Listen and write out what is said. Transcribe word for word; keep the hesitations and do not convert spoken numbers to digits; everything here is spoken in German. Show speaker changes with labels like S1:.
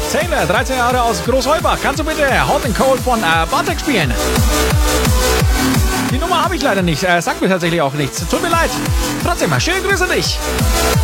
S1: Taylor, dreizehn Jahre aus Großheubach. Kannst du bitte Hot and Cold von äh, Bartek spielen? Die Nummer habe ich leider nicht. Äh, sagt mir tatsächlich auch nichts. Tut mir leid. Trotzdem, schöne Grüße dich.